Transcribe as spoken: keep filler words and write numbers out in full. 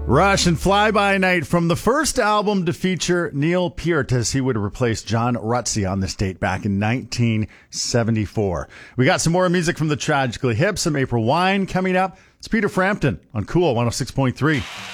Rush and Fly By Night from the first album to feature Neil Peart, as he would replace John Rutsey on this date back in nineteen seventy-four. We got some more music from the Tragically Hip, some April Wine coming up. It's Peter Frampton on Cool one oh six point three.